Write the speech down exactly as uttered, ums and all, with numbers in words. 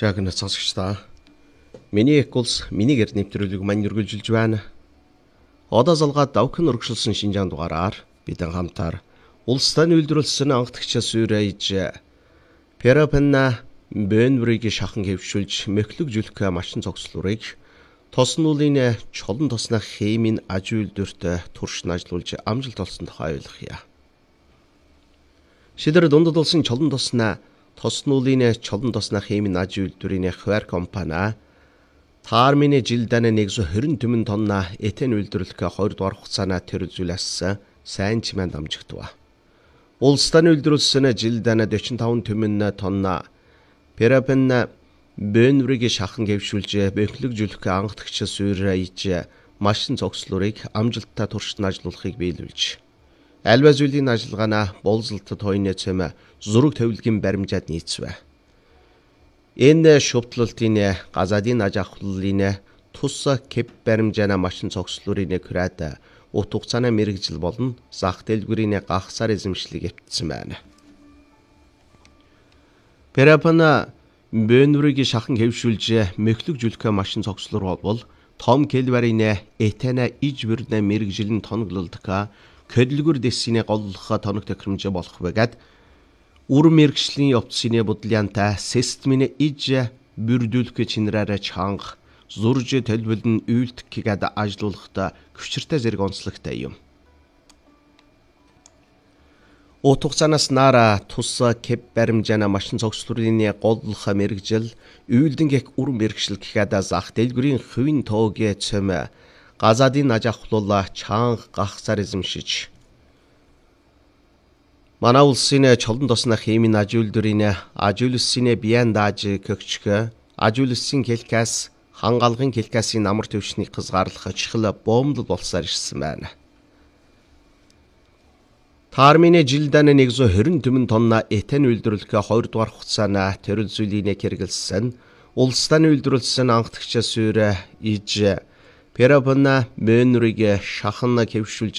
За гэнэ сонсогчдаа. Миний их улс миний гэр нэвтрүүлэг маань үргэлжилж байна. Одоо залгаад давхин өргөжлсөн шинжаан дугаараар бидэн хамтаар улс тань үйлдвэрлэсэн анхдагчаас үрэж Перапенна Бенврийг шахан хэвшүүлж мөхлөг жүлхэ машин цогцлуурыг тоснуулын чолон тоснох хэмийн аж үйлдвэрт туршин ажиллуулж амжилт олсон тухай ойлгоё. Шидэр дундад улсын чолон тосноо тоснуулын чолон тоснох хэмийн аж үйлдвэрийн хвар компани Таармины жилдэн нэгдүгээр хорин түмэн тонна этен үйлдвэрлэх хоёр дугаар хугацаана төрөлжүүлсэн сайн чимээнд амжигдав. Улс тань үйлдвэрлэсэн жилдэн дөрвөн таван түмэн тонна Перапенна Бенврийг шахан хэвшүүлж бөхлөг жүлхэ анхдагчаас үрэж машин цогцлуурыг амжилттай туршин ажиллуулахыг биелүүлж альва зүйлийн ажиллагаана болзолтод хойны цэм зураг төвлөгийн баримжаад нийцвэ. Энэ шүтлэлтийн газадын аж ахуйлын тус кеп баримжаана машин цогцлуурын хүрээд ут хугацааны мэрэгжил болон зах дэлгүүрийн гахсаар эзэмшлийг эвтсэн байна. Перапенна Бенврийг шахан хэвшүүлж мөхлөг жүлхэ машин цогцлуур бол том кэлварын этена иж бүрнэ мэрэгжилэн тоноглолдох хөдөлгөр дэсийн голлох тоног тохиромж болох бөгөөд үр мэрэгжлийн явцны бодлоянтай системийн иж бүрдүүлэх чинраараа чанга зурж төлөвлөн үйлдэхэд ажиллуулахад хүчиртэй зэрэг онцлогтой юм. Ут хугацаанаас нара тус кеп баримжаана машин цогцлуурын голлох мэрэгжил үйлдэнх үр мэрэгжил гэхэд зах дэлгүүрийн хувийн тоогийн цэм газадын аж ахуйлаа чанга гахсаар эзэмшиж манай улсын чолон тоснох хэмийн аж үйлдвэрийн аж үйлсийн биян дааж көгчгө аж үйлсийн хэлкээс хангалгын хэлкээсийн амар төвшний хязгаарлах чихэл бомбл болсоор ирсэн байна. Таармины жилдэн нэгдүгээр хорин түмэн тонна этен үйлдвэрлэх хоёр дугаар хугацаана төрөлжүүлэхийг хэрэгэлсэн улс тань үйлдвэрлэсэн анхдагчаас үрэж Перапенна Бенврийг шахан хэвшүүлж